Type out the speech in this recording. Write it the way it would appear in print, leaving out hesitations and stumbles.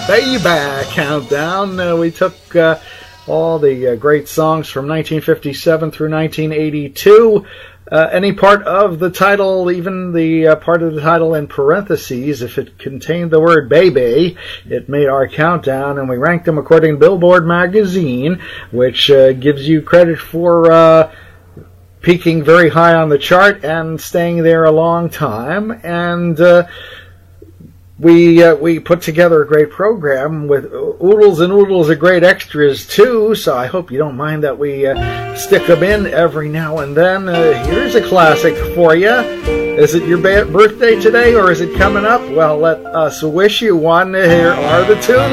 Baby Countdown. We took all the great songs from 1957 through 1982. Any part of the title, even the part of the title in parentheses, if it contained the word baby, it made our countdown, and we ranked them according to Billboard magazine, which gives you credit for peaking very high on the chart and staying there a long time. And we put together a great program with oodles and oodles of great extras too, so I hope you don't mind that we stick them in every now and then. Here's a classic for you. Is it your birthday today, or is it coming up? Well, let us wish you one. Here are the tunes.